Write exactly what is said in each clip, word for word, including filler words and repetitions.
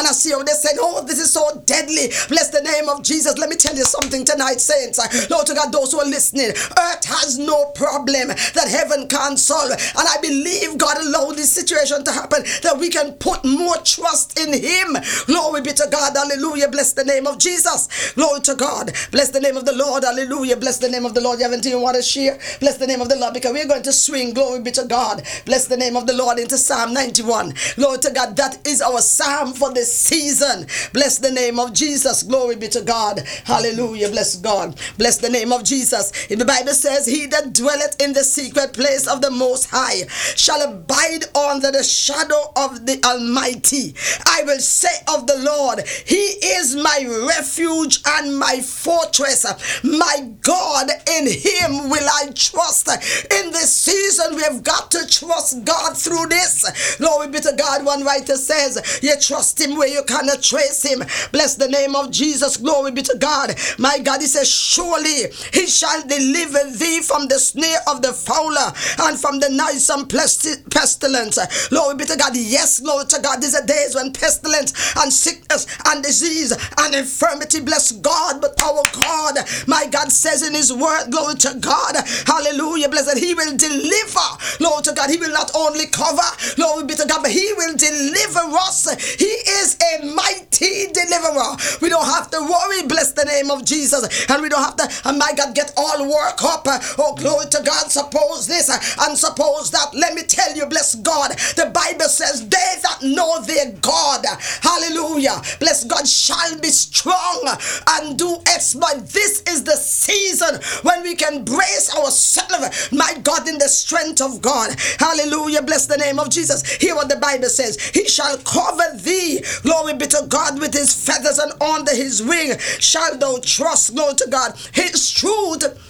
I see how they said, oh, this is so deadly. Bless the name of Jesus. Let me tell you something tonight, saints. Lord to God, those who are listening, earth has no problem that heaven can't solve. And I believe God allowed this situation to happen that we can put more trust in him. Glory be to God. Hallelujah. Bless the name of Jesus. Glory to God. Bless the name of the Lord. Hallelujah. Bless the name of the Lord. You haven't even want to share. Bless the name of the Lord, because we're going to swing. Glory be to God. Bless the name of the Lord into Psalm ninety-one. Glory to God. That is our psalm for this season. Bless the name of Jesus. Glory be to God. Hallelujah. Bless God. Bless the name of Jesus. In the Bible says, he that dwelleth in the secret place of the Most High shall abide under the shadow of the Almighty. I will say of the Lord, he is my refuge and my fortress. My God, in him will I trust. In this season, we have got to trust God through this. Glory be to God. One writer says, you trust him where you cannot trace him. Bless the name of Jesus. Glory be to God. My God, he says, surely he shall deliver thee from the snare of the fowler and from the noisome pestilence. Glory be to God. Yes, glory to God. These are days when pestilence and sickness and disease and infirmity, bless God, but our God, my God says in his word, glory to God, hallelujah, bless that he will deliver, glory to God. He will not only cover, glory be to God, but he will deliver us. He is a mighty deliverer. We don't have to worry, bless the name of Jesus, and we don't have to, and my God, get all work up. Oh, glory to God, suppose this and suppose that. Let me tell you, bless God, the Bible says, they that know their God, hallelujah, bless God, shall be strong and do exploit. This is the season when we can brace ourselves, my God, in the strength of God. Hallelujah. Bless the name of Jesus. Hear what the Bible says. He shall cover thee, glory be to God, with his feathers, and under his wing shall thou trust. Glory to God. His truth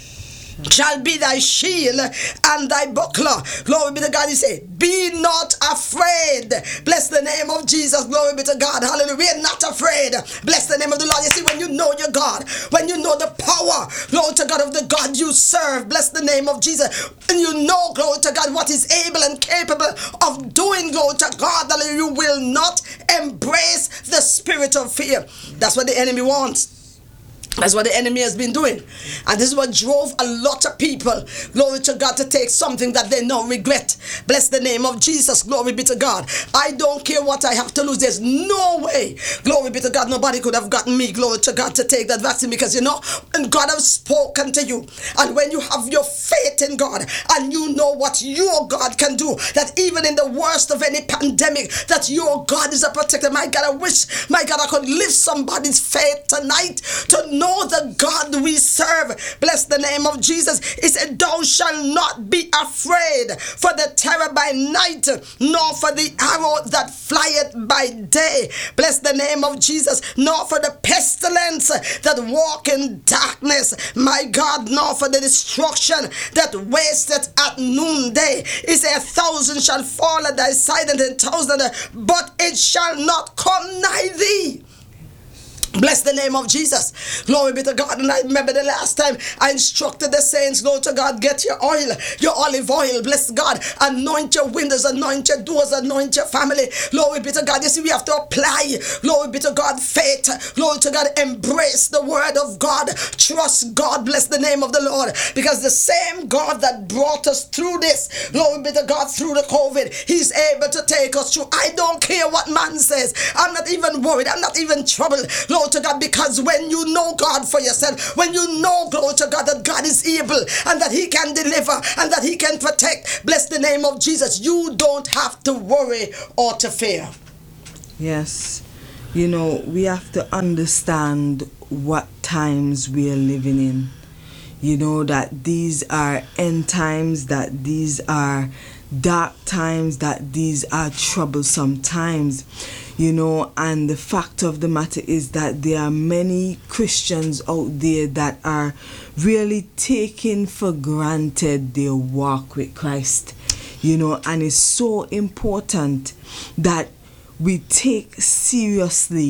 shall be thy shield and thy buckler. Glory be to God. He said, be not afraid. Bless the name of Jesus. Glory be to God. Hallelujah. We are not afraid. Bless the name of the Lord. You see, when you know your God, when you know the power, glory to God, of the God you serve, bless the name of Jesus, and you know, glory to God, what is able and capable of doing, glory to God, that you will not embrace the spirit of fear. That's what the enemy wants. That's what the enemy has been doing. And this is what drove a lot of people, glory to God, to take something that they now regret. Bless the name of Jesus. Glory be to God. I don't care what I have to lose. There's no way, glory be to God, nobody could have gotten me, glory to God, to take that vaccine, because you know, and God has spoken to you. And when you have your faith in God and you know what your God can do, that even in the worst of any pandemic, that your God is a protector. My God, I wish, my God, I could lift somebody's faith tonight to know the God we serve. Bless the name of Jesus. He said, thou shalt not be afraid for the terror by night, nor for the arrow that flieth by day. Bless the name of Jesus. Nor for the pestilence that walk in darkness, my God, nor for the destruction that wasteth at noonday. He said, a thousand shall fall at thy side, and ten thousand, but it shall not come nigh thee. Bless the name of Jesus. Glory be to God. And I remember the last time I instructed the saints, glory to God, get your oil, your olive oil, bless God, anoint your windows, anoint your doors, anoint your family. Glory be to God. You see, we have to apply, glory be to God, faith, glory to God, embrace the word of God, trust God, bless the name of the Lord, because the same God that brought us through this, glory be to God, through the COVID, he's able to take us through. I don't care what man says. I'm not even worried. I'm not even troubled. Glory to God, because when you know God for yourself, when you know, glory to God, that God is able and that he can deliver and that he can protect, bless the name of Jesus, you don't have to worry or to fear. Yes, you know, we have to understand what times we are living in. You know, that these are end times, that these are dark times, that these are troublesome times, you know, and the fact of the matter is that there are many Christians out there that are really taking for granted their walk with Christ, you know, and it's so important that we take seriously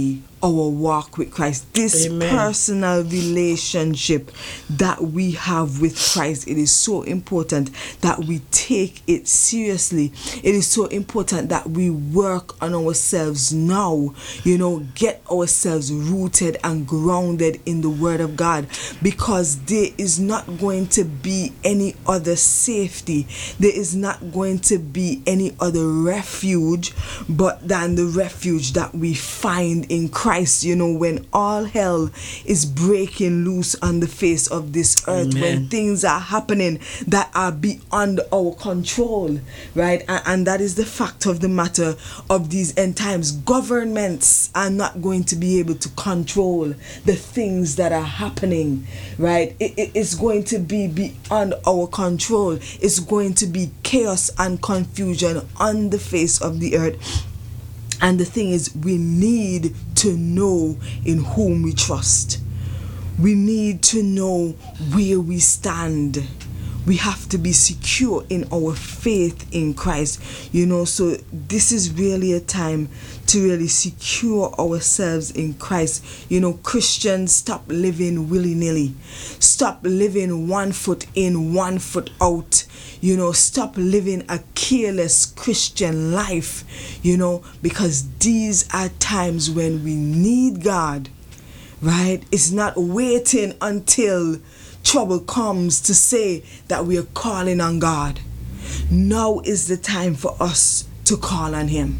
our walk with Christ. This Amen. personal relationship that we have with Christ, it is so important that we take it seriously. It is so important that we work on ourselves now, you know, get ourselves rooted and grounded in the Word of God, because there is not going to be any other safety. There is not going to be any other refuge but than the refuge that we find in Christ. You know, when all hell is breaking loose on the face of this earth, Amen. when things are happening that are beyond our control, right? And, and that is the fact of the matter of these end times. Governments are not going to be able to control the things that are happening, right? It, it, it's going to be beyond our control. It's going to be chaos and confusion on the face of the earth. And the thing is, we need to know in whom we trust. We need to know where we stand. We have to be secure in our faith in Christ. You know, so this is really a time to really secure ourselves in Christ. You know, Christians, stop living willy-nilly. Stop living one foot in, one foot out. You know, stop living a careless Christian life, you know, because these are times when we need God, right? It's not waiting until trouble comes to say that we are calling on God. Now is the time for us to call on Him.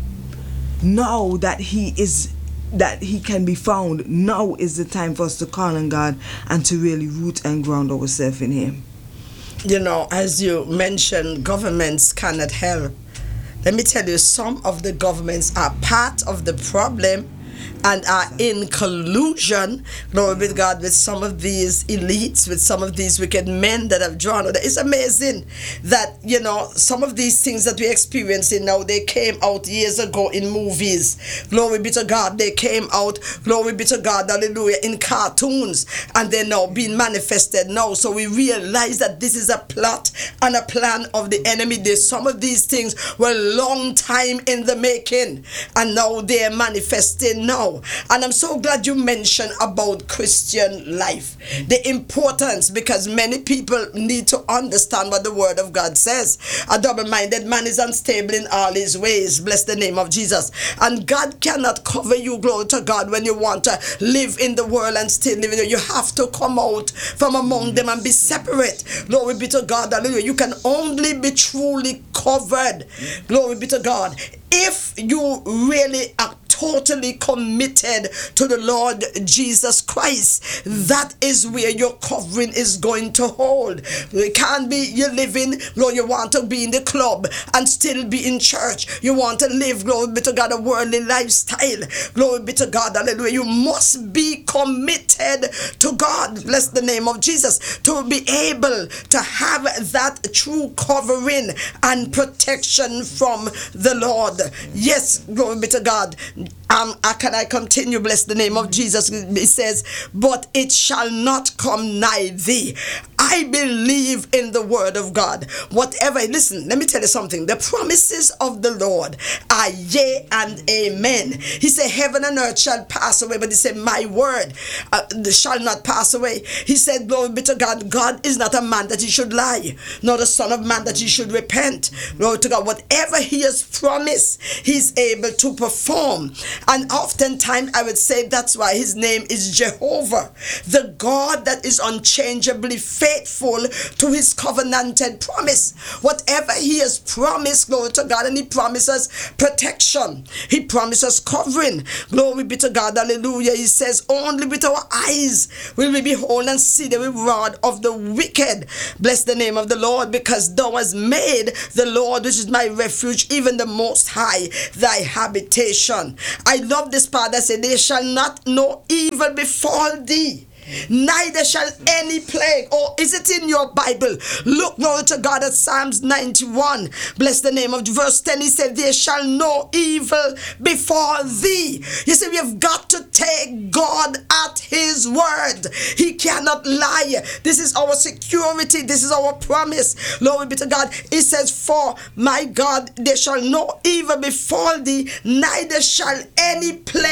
Now that He is that He can be found, now is the time for us to call on God and to really root and ground ourselves in Him. You know, as you mentioned, governments cannot help. Let me tell you, some of the governments are part of the problem and are in collusion, glory be to God, with some of these elites, with some of these wicked men that have drawn. It's amazing that, you know, some of these things that we're experiencing now, they came out years ago in movies. Glory be to God. They came out, glory be to God, hallelujah, in cartoons, and they're now being manifested now. So we realize that this is a plot and a plan of the enemy. There's some of these things were a long time in the making, and now they're manifesting now. And I'm so glad you mentioned about Christian life, the importance, because many people need to understand what the Word of God says. A double-minded man is unstable in all his ways. Bless the name of Jesus. And God cannot cover you, glory to God, when you want to live in the world and still live in it. You have to come out from among them and be separate. Glory be to God. Hallelujah. You can only be truly covered. Glory be to God if you really are totally committed to the Lord Jesus Christ. That is where your covering is going to hold. It can't be you're living, Lord, you want to be in the club and still be in church. You want to live, glory be to God, a worldly lifestyle. Glory be to God, hallelujah. You must be committed to God. Bless the name of Jesus. To be able to have that true covering and protection from the Lord. Yes, glory be to God. Um, how can I continue? Bless the name of Jesus. It says, but it shall not come nigh thee. I believe in the Word of God. Whatever, listen, let me tell you something. The promises of the Lord are yea and amen. He said, heaven and earth shall pass away, but he said, my word uh, shall not pass away. He said, glory be to God. God is not a man that he should lie, nor the son of man that he should repent. Glory to God. Whatever he has promised, he's able to perform. And oftentimes I would say that's why his name is Jehovah, the God that is unchangeably faithful to his covenanted promise. Whatever he has promised, glory to God, and he promises protection. He promises covering. Glory be to God, hallelujah. He says, only with our eyes will we behold and see the reward of the wicked. Bless the name of the Lord, because thou hast made the Lord, which is my refuge, even the Most High, thy habitation. I love this part that says, they shall not know evil befall thee, neither shall any plague. Or is it in your Bible? Look, glory to God, at Psalms ninety-one. Bless the name of verse ten. He said, there shall no evil befall thee. You see, we have got to take God at his word. He cannot lie. This is our security. This is our promise. Glory be to God. It says, for my God, there shall no evil befall thee, neither shall any plague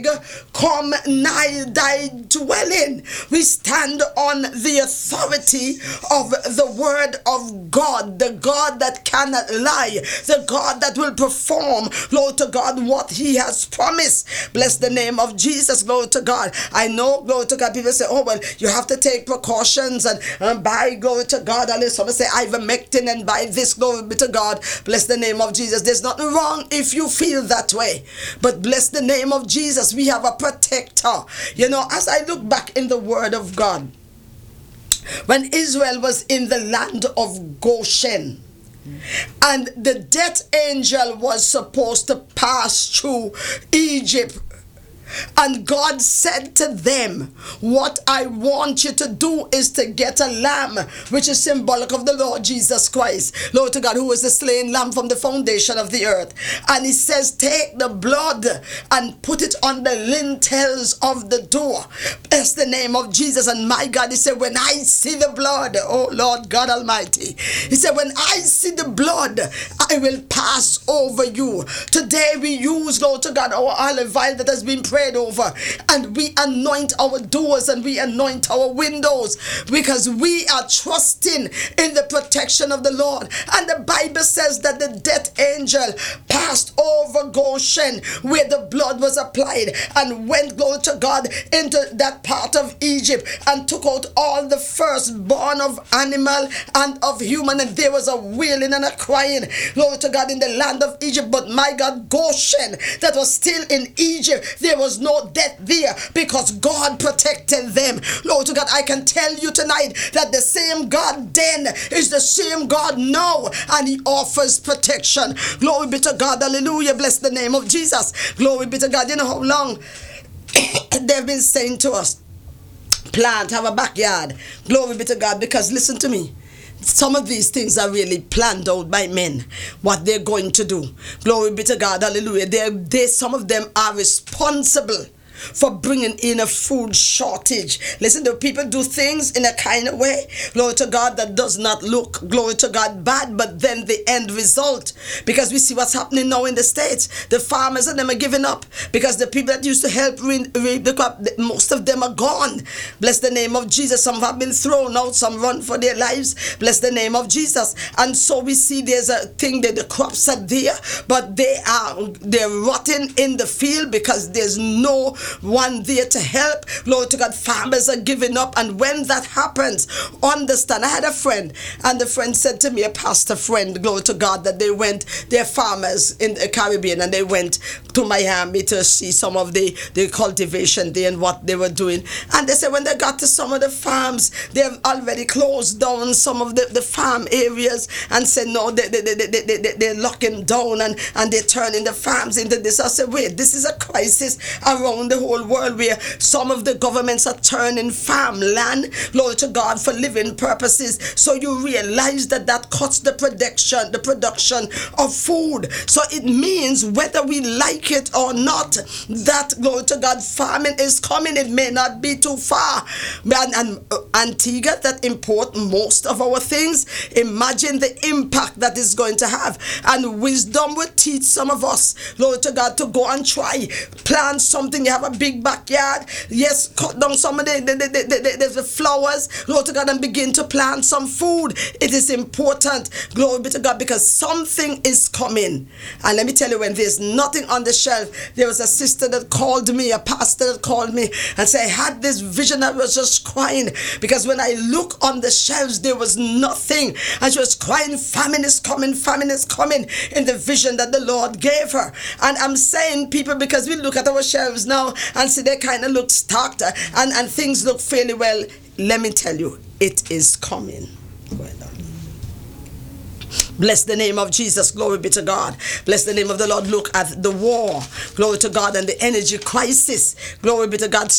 come nigh thy dwelling. We stand on the authority of the word of God, the God that cannot lie, the God that will perform, Lord to God, what he has promised. Bless the name of Jesus, glory to God. I know, glory to God, people say, oh, well, you have to take precautions and, and buy, glory to God. And someone say, ivermectin and buy this, glory be to God. Bless the name of Jesus. There's nothing wrong if you feel that way. But bless the name of Jesus. We have a protector. You know, as I look back in the word of God, when Israel was in the land of Goshen, and the death angel was supposed to pass through Egypt, and God said to them, what I want you to do is to get a lamb, which is symbolic of the Lord Jesus Christ, Lord to God, who was the slain lamb from the foundation of the earth. And he says, take the blood and put it on the lintels of the door. Bless the name of Jesus. And my God, he said, when I see the blood, oh Lord God Almighty, he said, when I see the blood, I will pass over you. Today we use, Lord to God, our olive oil that has been prayed over, and we anoint our doors and we anoint our windows, because we are trusting in the protection of the Lord. And the Bible says that the death angel passed over Goshen, where the blood was applied, and went, glory to God, into that part of Egypt and took out all the firstborn of animal and of human. And there was a wailing and a crying, glory to God, in the land of Egypt. But my God, Goshen, that was still in Egypt, there was no death there, because God protected them. Lord to God, I can tell you tonight that the same God then is the same God now, and he offers protection. Glory be to God. Hallelujah. Bless the name of Jesus. Glory be to God. You know how long they've been saying to us, plant, have a backyard. Glory be to God. Because listen to me, some of these things are really planned out by men, what they're going to do. Glory be to God. Hallelujah. They, they, some of them are responsible for bringing in a food shortage. Listen, the people do things in a kind of way, glory to God, that does not look, glory to God, bad, but then the end result, because we see what's happening now in the States, the farmers and them are giving up, because the people that used to help reap the crop, most of them are gone. Bless the name of Jesus. Some have been thrown out, some run for their lives. Bless the name of Jesus. And so we see there's a thing that the crops are there, but they are they're rotting in the field because there's no one there to help. Lord to God, farmers are giving up. And when that happens, understand, I had a friend, and the friend said to me, a pastor friend, glory to God, that they went, they're farmers in the Caribbean, and they went to Miami to see some of the, the cultivation there and what they were doing. And they said when they got to some of the farms, they've already closed down some of the, the farm areas, and said no, they, they, they, they, they, they, they're locking down, and, and they're turning the farms into this. I said, wait, this is a crisis around the whole world, where some of the governments are turning farmland, Lord to God, for living purposes. So you realize that that cuts the production, the production of food. So it means whether we like it or not, that, Lord to God, farming is coming. It may not be too far. And, and uh, Antigua, that import most of our things, imagine the impact that is going to have. And wisdom will teach some of us, Lord to God, to go and try plant something. You have a big backyard, yes, cut down some of the, the, the, the, the, the flowers, Lord to God, and begin to plant some food. It is important, glory be to God, because something is coming. And let me tell you, when there's nothing on the shelf, there was a sister that called me, a pastor that called me and said, I had this vision. I was just crying, because when I look on the shelves, there was nothing, and she was crying, famine is coming, famine is coming, in the vision that the Lord gave her. And I'm saying, people, because we look at our shelves now and see they kind of look stocked, and, and things look fairly well. Let me tell you, it is coming. Well done. Bless the name of Jesus. Glory be to God. Bless the name of the Lord. Look at the war. Glory to God. And the energy crisis. Glory be to God. Some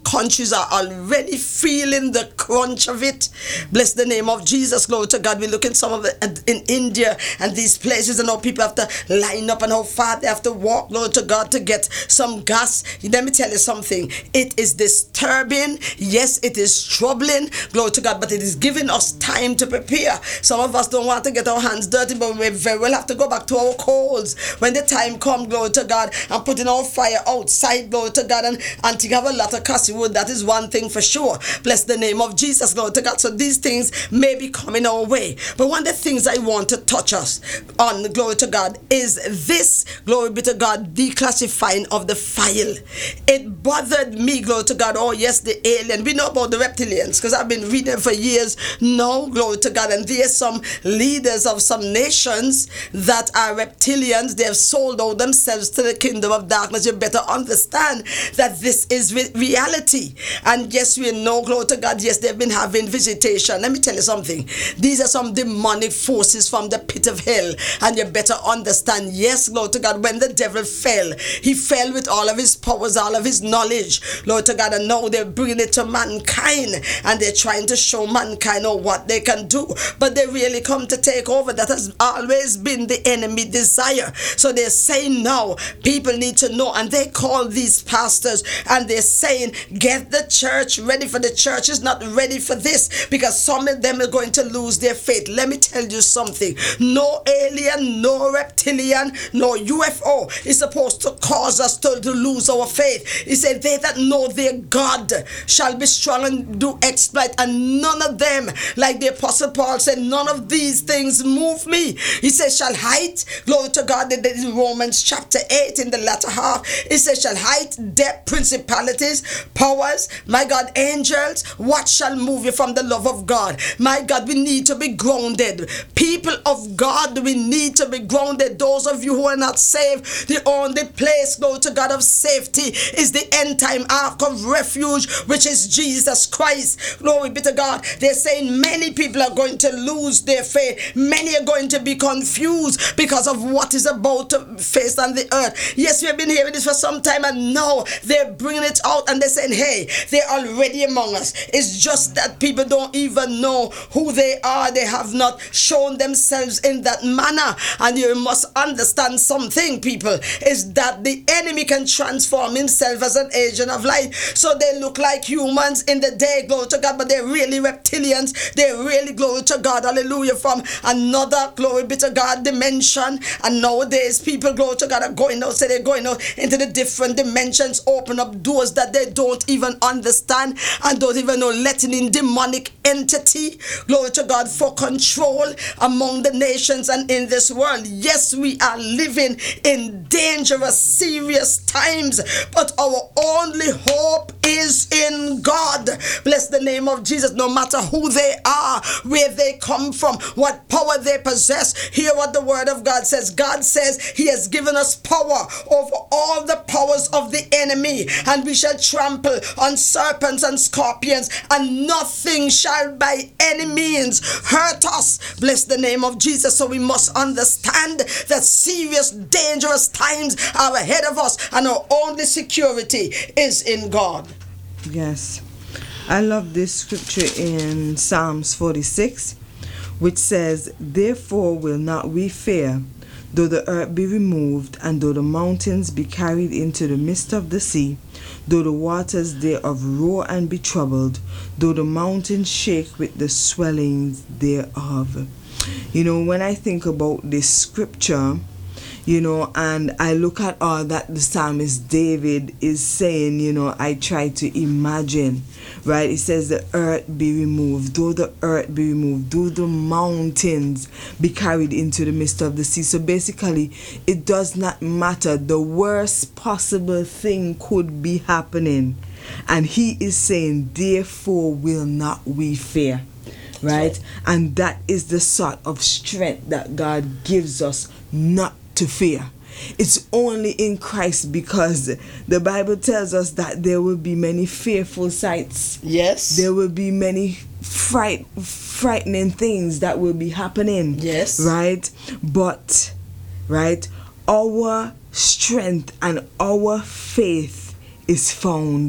countries are already feeling the crunch of it. Bless the name of Jesus. Glory to God. We look in some of it in India and these places, and how people have to line up and how far they have to walk, Lord to God, to get some gas. Let me tell you something. It is disturbing. Yes, it is troubling. Glory to God. But it is giving us time to prepare. Some of us don't want to get our hands dirty, but we very well have to go back to our coals when the time comes, glory to God, and putting our fire outside, glory to God, and, and to have a lot of cassie wood. That is one thing for sure. Bless the name of Jesus, glory to God. So these things may be coming our way. But one of the things I want to touch us on, glory to God, is this, glory be to God, declassifying of the file. It bothered me, glory to God. Oh yes, the alien. We know about the reptilians because I've been reading for years. No, glory to God. And there's some leaders of some nations that are reptilians. They have sold out themselves to the kingdom of darkness. You better understand that this is re- reality. And yes, we know, glory to God, yes, they've been having visitation. Let me tell you something. These are some demonic forces from the pit of hell. And you better understand, yes, glory to God, when the devil fell, he fell with all of his powers, all of his knowledge, Lord to God, and now they're bringing it to mankind, and they're trying to show mankind oh, what they can do, but they really come to take over. That has always been the enemy desire. So they're saying now, people need to know, and they call these pastors, and they're saying, get the church ready, for the church is not ready for this, because some of them are going to lose their faith. Let me tell you something. No alien, no reptilian, no U F O is supposed to cause us to, to lose our faith. He said, they that know their God shall be strong and do exploit, and none of them, like the apostle Paul said, none of these things move me. He says, shall height, glory to God, in Romans chapter eight in the latter half, it says, shall height, depth, principalities, powers, my God, angels, what shall move you from the love of God? My God, we need to be grounded. People of God, we need to be grounded. Those of you who are not saved, the only place, glory to God, of safety is the end time ark of refuge, which is Jesus Christ. Glory be to God. They're saying many people are going to lose their faith. Many are going to be confused because of what is about to face on the earth. Yes, we have been hearing this for some time, and now they're bringing it out, and they're saying, hey, they're already among us. It's just that people don't even know who they are. They have not shown themselves in that manner. And you must understand something, people, is that the enemy can transform himself as an agent of light. So they look like humans in the day, glory to God, but they're really reptilians. They're really, glory to God, hallelujah, from another, glory be to God, dimension. And nowadays people, glory to God, are going out, say they're going out into the different dimensions, open up doors that they don't even understand and don't even know, letting in demonic entity, glory to God, for control among the nations and in this world. Yes, we are living in dangerous, serious times, but our only hope is in God. Bless the name of Jesus. No matter who they are, where they come from, what power they possess, hear what the word of God says. God says he has given us power over all the powers of the enemy, and we shall trample on serpents and scorpions, and nothing shall by any means hurt us. Bless the name of Jesus. So we must understand that serious, dangerous times are ahead of us, and our only security is in God. Yes. I love this scripture in Psalms forty-six, which says, therefore will not we fear, though the earth be removed, and though the mountains be carried into the midst of the sea, though the waters thereof roar and be troubled, though the mountains shake with the swellings thereof. You know, when I think about this scripture, you know, and I look at all that the psalmist David is saying, you know, I try to imagine, right? It says the earth be removed, though the earth be removed, though the mountains be carried into the midst of the sea. So basically, it does not matter. The worst possible thing could be happening. And he is saying, therefore will not we fear. Right? And that is the sort of strength that God gives us, not to fear. It's only in Christ, because the Bible tells us that there will be many fearful sights. Yes. There will be many fright, frightening things that will be happening. Yes. Right? But, right, our strength and our faith is found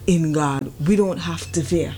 in God. We don't have to fear.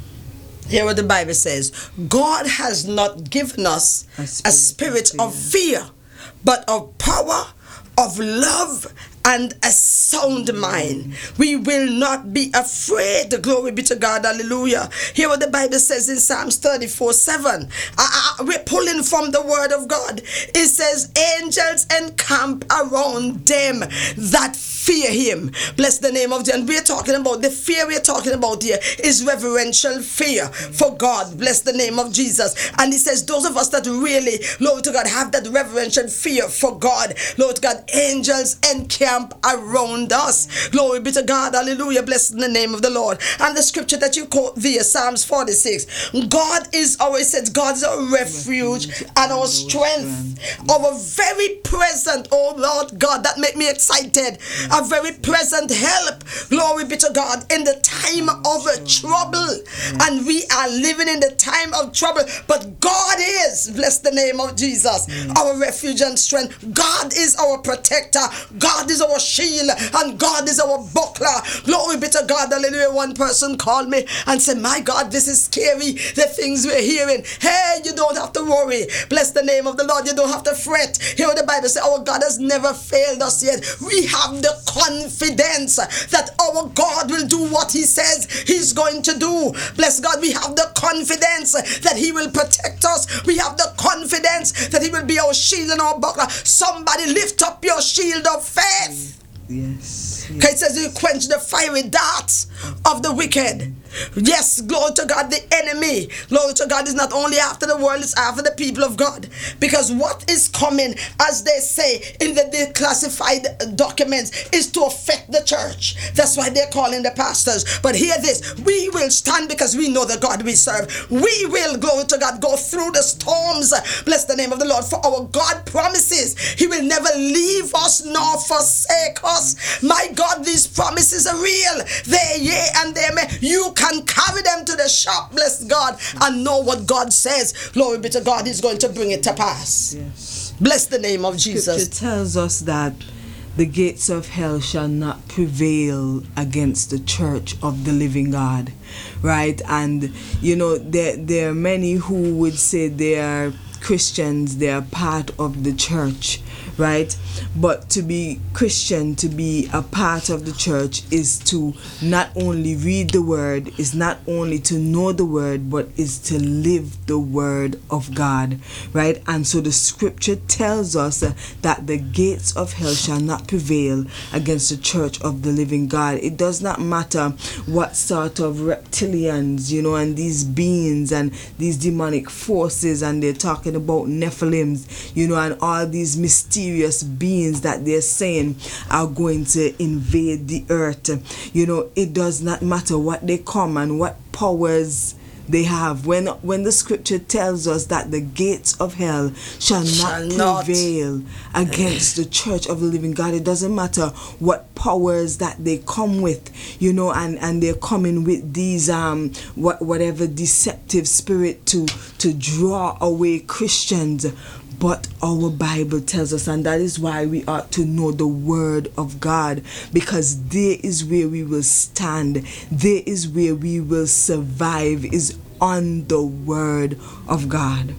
Hear what the Bible says. God has not given us A a spirit spirit of of fear, but of power, of love, and a sound mind. We will not be afraid. Glory be to God. Hallelujah. Hear what the Bible says in Psalms thirty-four seven. Uh, uh, we're pulling from the word of God. It says, angels encamp around them that fear him. Bless the name of the and we're talking about the fear we're talking about here is reverential fear for God. Bless the name of Jesus. And he says those of us that really, Lord to God, have that reverential fear for God, Lord to God, angels encamp around us. Glory be to God. Hallelujah. Bless the name of the Lord. And the scripture that you quote via Psalms forty-six, God is our, it says God is our refuge and our strength, our very present, oh Lord God, that make me excited, a very present help. Glory be to God in the time of trouble. And we are living in the time of trouble, but God is, bless the name of Jesus, our refuge and strength. God is our protector. God is our shield, and God is our buckler. Glory be to God. Hallelujah. One person called me and said, my God, this is scary, the things we're hearing. Hey, you don't have to worry. Bless the name of the Lord. You don't have to fret. Hear what the Bible says. Our God has never failed us yet. We have the confidence that our God will do what he says he's going to do. Bless God. We have the confidence that he will protect us. We have the confidence that he will be our shield and our buckler. Somebody lift up your shield of faith. Yes. yes. Okay, it says you quench the fiery darts of the wicked. Yes, glory to God, the enemy, glory to God, is not only after the world, it's after the people of God. Because what is coming, as they say in the declassified documents, is to affect the church. That's why they're calling the pastors. But hear this, we will stand because we know the God we serve. We will, glory to God, go through the storms. Bless the name of the Lord. For our God promises he will never leave us nor forsake us. My God, these promises are real. They're yea and they may. You can carry them to the shop, bless God, and know what God says. Glory be to God, he's going to bring it to pass. Yes. Bless the name of Jesus. Scripture tells us that the gates of hell shall not prevail against the church of the living God, right? And you know, there, there are many who would say they are Christians, they are part of the church, right? But to be Christian, to be a part of the church, is to not only read the word, is not only to know the word, but is to live the word of God, right? And so the scripture tells us uh, that the gates of hell shall not prevail against the church of the living God. It does not matter what sort of reptilians, you know, and these beings and these demonic forces, and they're talking about Nephilims, you know, and all these mysterious beings that they're saying are going to invade the earth. You know, it does not matter what they come and what powers they have. When when the scripture tells us that the gates of hell shall, shall not prevail not. against the church of the living God, it doesn't matter what powers that they come with, you know, and and they're coming with these um what whatever deceptive spirit to to draw away Christians. But our Bible tells us, and that is why we ought to know the word of God, because there is where we will stand, there is where we will survive, is on the word of God.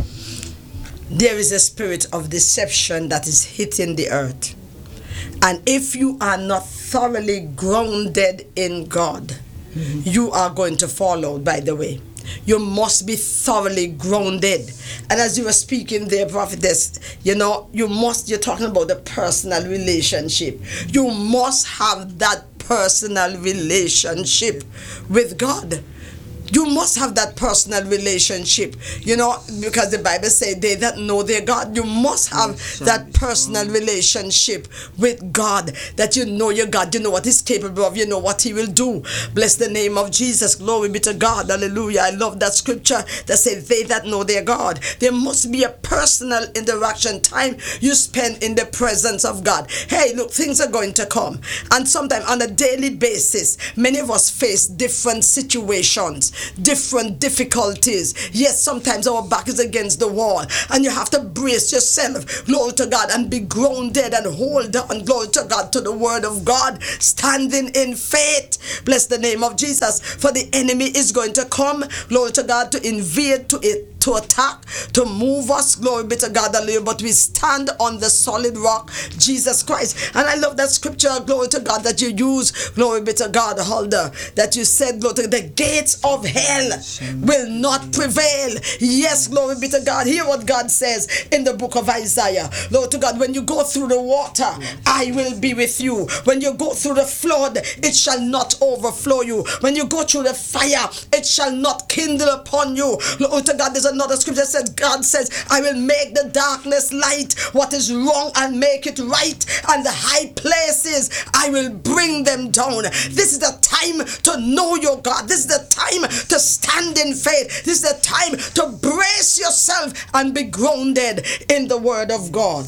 There is a spirit of deception that is hitting the earth. And if you are not thoroughly grounded in God, mm-hmm. you are going to fall out, by the way. You must be thoroughly grounded. And as you were speaking there, prophetess, you know, you must, you're talking about the personal relationship. You must have that personal relationship with God. You must have that personal relationship, you know, because the Bible says they that know their God. You must have that personal relationship with God, that you know your God, you know what he's capable of, you know what he will do. Bless the name of Jesus. Glory be to God. Hallelujah. I love that scripture that says they that know their God. There must be a personal interaction, time you spend in the presence of God. Hey, look, things are going to come. And sometimes on a daily basis, many of us face different situations. face different difficulties. Yes, sometimes our back is against the wall and you have to brace yourself, glory to God, and be grounded and hold on, glory to God, to the word of God, standing in faith. Bless the name of Jesus. For the enemy is going to come, glory to God, to invade, to it, to attack, to move us, glory be to God, but we stand on the solid rock, Jesus Christ. And I love that scripture, glory to God, that you use, glory be to God, Huldah, that you said, glory to God, the gates of hell will not prevail. Yes, glory be to God. Hear what God says in the book of Isaiah. Glory to God, when you go through the water, I will be with you. When you go through the flood, it shall not overflow you. When you go through the fire, it shall not kindle upon you. Glory to God, there's another scripture that says, God says, I will make the darkness light, what is wrong and make it right, and the high places I will bring them down. This is the time to know your God. This is the time to stand in faith. This is the time to brace yourself and be grounded in the word of God.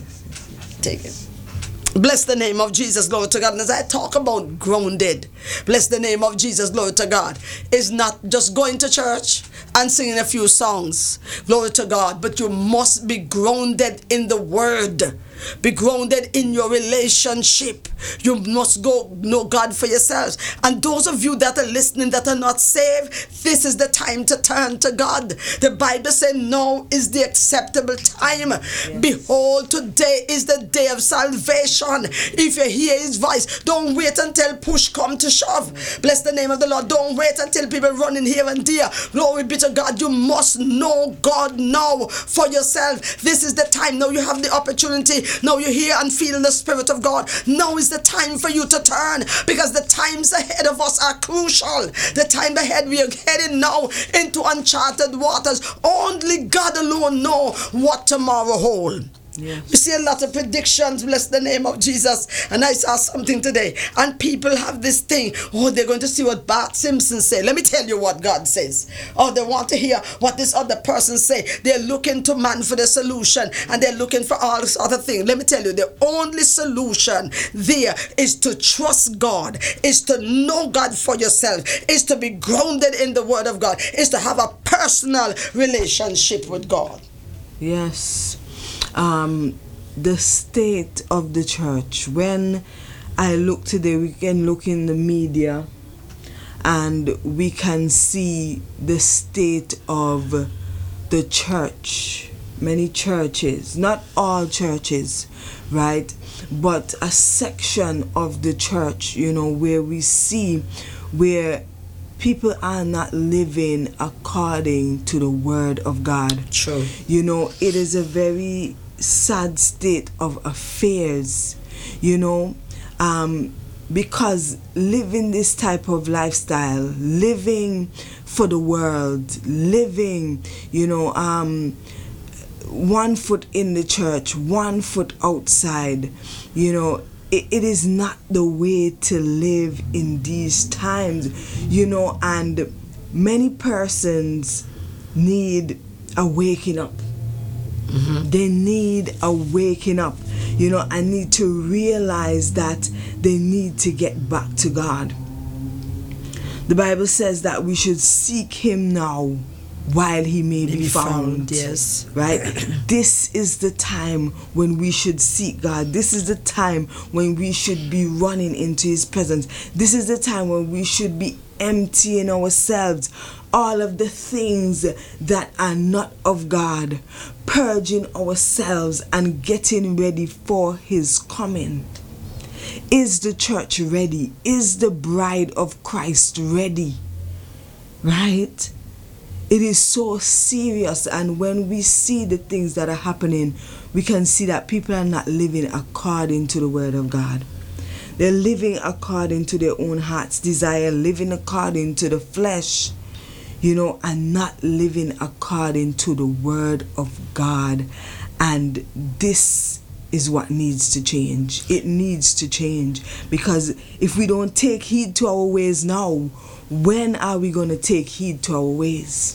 Take it. Bless the name of Jesus, glory to God. And as I talk about grounded, bless the name of Jesus, glory to God, is not just going to church and singing a few songs, glory to God, but you must be grounded in the word. Be grounded in your relationship. You must go know God for yourselves. And those of you that are listening that are not saved, this is the time to turn to God. The Bible says now is the acceptable time. Yes. Behold, today is the day of salvation. If you hear his voice, don't wait until push come to shove. Yes. Bless the name of the Lord. Don't wait until people running here and there. Glory be to God. You must know God now for yourself. This is the time. Now you have the opportunity. Now you hear and feel the Spirit of God. Now is the time for you to turn, because the times ahead of us are crucial. The time ahead, we are heading now into uncharted waters. Only God alone knows what tomorrow holds. Yeah. We see a lot of predictions, bless the name of Jesus. And I saw something today, and people have this thing, oh, they're going to see what Bart Simpson said. Let me tell you what God says. Oh, they want to hear what this other person say. They're looking to man for the solution, and they're looking for all this other thing. Let me tell you, the only solution there is to trust God, is to know God for yourself, is to be grounded in the word of God, is to have a personal relationship with God. Yes. Um, the state of the church. When I look today, we can look in the media and we can see the state of the church. Many churches, not all churches, right? But a section of the church, you know, where we see where people are not living according to the word of God. True. You know, it is a very sad state of affairs, you know, um, because living this type of lifestyle, living for the world, living, you know, um, one foot in the church, one foot outside, you know, it, it is not the way to live in these times, you know, and many persons need a waking up. Mm-hmm. They need a waking up, you know, I need to realize that they need to get back to God. The Bible says that we should seek him now while he may be, be found. found. Yes. Right? This is the time when we should seek God. This is the time when we should be running into his presence. This is the time when we should be emptying ourselves, all of the things that are not of God, purging ourselves and getting ready for his coming. Is the church ready? Is the bride of Christ ready? Right? It is so serious, and when we see the things that are happening, we can see that people are not living according to the word of God. They're living according to their own heart's desire, living according to the flesh, you know, and not living according to the word of God. And this is what needs to change. It needs to change, because if we don't take heed to our ways now, when are we going to take heed to our ways?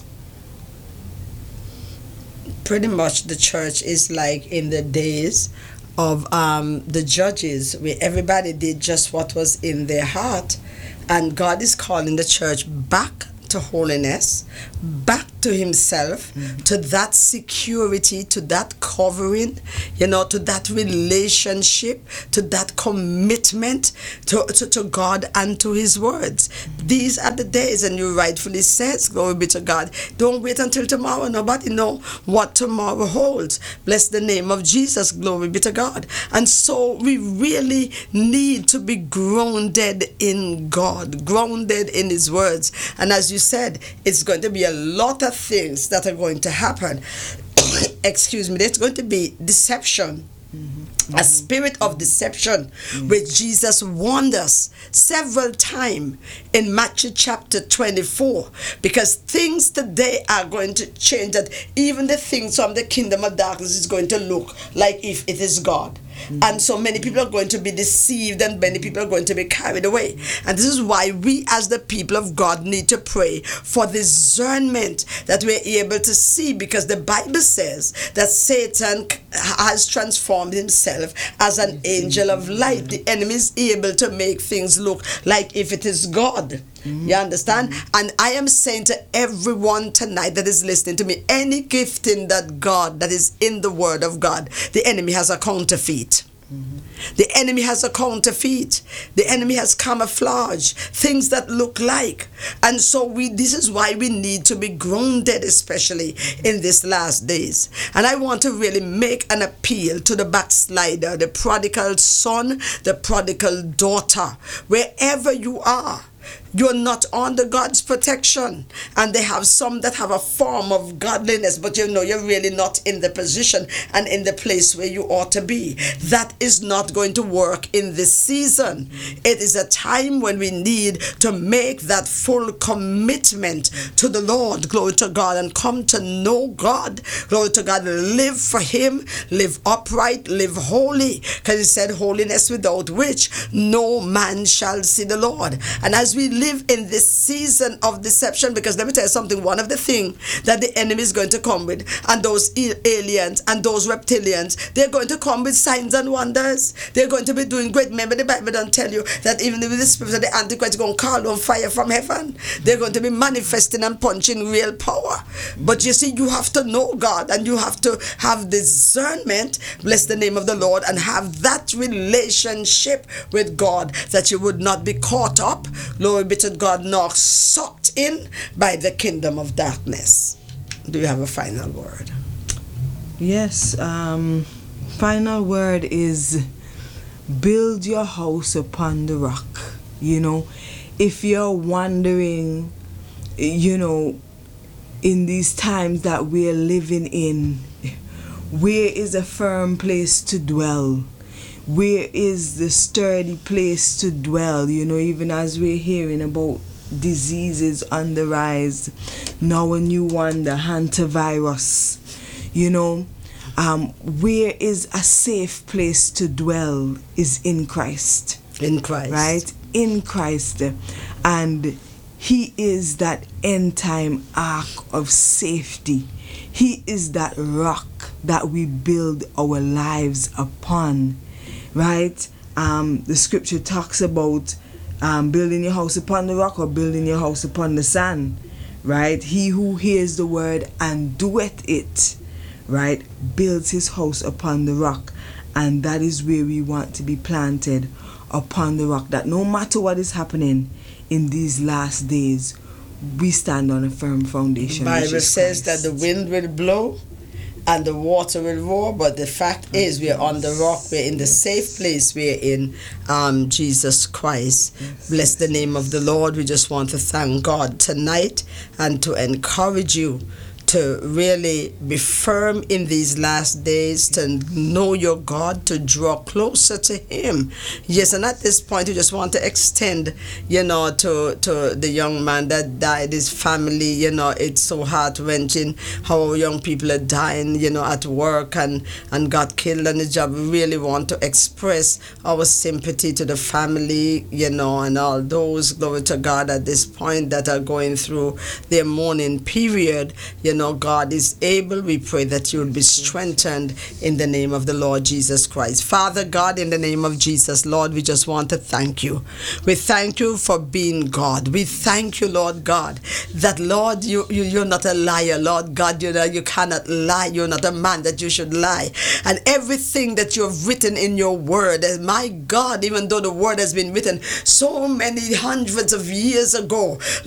Pretty much the church is like in the days of um, the judges, where everybody did just what was in their heart, and God is calling the church back to holiness, back to himself, mm-hmm. to that security, to that covering, you know, to that relationship, to that commitment to, to, to God and to his words. Mm-hmm. These are the days, and you rightfully says, glory be to God, don't wait until tomorrow. Nobody know what tomorrow holds. Bless the name of Jesus, glory be to God. And so we really need to be grounded in God, grounded in his words. And as you said, it's going to be a lot of things that are going to happen. Excuse me, there's going to be deception. Mm-hmm. A spirit of deception, mm-hmm. which Jesus warned us several times in Matthew chapter twenty-four, because things today are going to change, that even the things from the kingdom of darkness is going to look like if it is God. Mm-hmm. And so many people are going to be deceived, and many people are going to be carried away. And this is why we as the people of God need to pray for discernment, that we're able to see, because the Bible says that Satan has transformed himself as an angel of light. The enemy is able to make things look like if it is God. Mm-hmm. You understand? Mm-hmm. And I am saying to everyone tonight that is listening to me, any gifting that God, that is in the word of God, the enemy has a counterfeit. Mm-hmm. The enemy has a counterfeit. The enemy has camouflage, things that look like. And so we this is why we need to be grounded, especially in these last days. And I want to really make an appeal to the backslider, the prodigal son, the prodigal daughter, wherever you are. You're not under God's protection. And they have some that have a form of godliness, but you know you're really not in the position and in the place where you ought to be. That is not going to work in this season. It is a time when we need to make that full commitment to the Lord, glory to God, and come to know God, glory to God, live for him, live upright, live holy, because he said holiness without which no man shall see the Lord. And as we live in this season of deception, because let me tell you something, one of the things that the enemy is going to come with, and those aliens and those reptilians, they're going to come with signs and wonders. They're going to be doing great. Remember, the Bible don't tell you that even with the spirit of the Antichrist going to call on fire from heaven. They're going to be manifesting and punching real power. But you see, you have to know God, and you have to have discernment, bless the name of the Lord, and have that relationship with God, that you would not be caught up, glory be to God, nor sucked in by the kingdom of darkness. Do you have a final word? Yes, um, final word is build your house upon the rock. You know, if you're wondering, you know, in these times that we're living in, where is a firm place to dwell? Where is the sturdy place to dwell? You know, even as we're hearing about diseases on the rise, now a new one, the hantavirus, you know, um, where is a safe place to dwell is in Christ. In Christ. Right? In Christ. And he is that end time ark of safety. He is that rock that we build our lives upon. Right? Um, the scripture talks about um, building your house upon the rock or building your house upon the sand. Right? He who hears the word and doeth it, right, builds his house upon the rock. And that is where we want to be planted, upon the rock. That no matter what is happening in these last days, we stand on a firm foundation. The Bible says that the wind will blow and the water will roar, but the fact is we're on the rock, we're in the safe place, we're in um, Jesus Christ. Yes. Bless the name of the Lord. We just want to thank God tonight and to encourage you to really be firm in these last days, to know your God, to draw closer to him. Yes, and at this point, we just want to extend, you know, to, to the young man that died, his family. You know, it's so heart-wrenching how our young people are dying, you know, at work and, and got killed on the job. We really want to express our sympathy to the family, you know, and all those, glory to God, at this point that are going through their mourning period, you know God is able. We pray that you will be strengthened in the name of the Lord Jesus Christ. Father God, in the name of Jesus, Lord, we just want to thank you. We thank you for being God. We thank you, Lord God, that Lord, you, you you're not a liar, Lord God. You know you cannot lie. You're not a man that you should lie. And everything that you have written in your word, and my God, even though the word has been written so many hundreds of years ago,